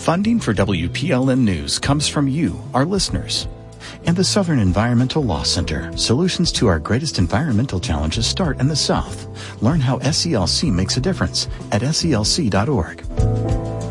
Funding for WPLN News comes from you, our listeners. And the Southern Environmental Law Center. Solutions to our greatest environmental challenges start in the South. Learn how SELC makes a difference at SELC.org.